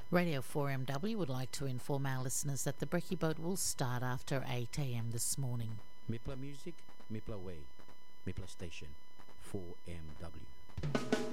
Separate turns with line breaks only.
Radio 4MW would like to inform our listeners that the brekkie boat will start after 8 a.m. this morning.
Mipla Music, Mipla Way, Mipla Station, 4MW.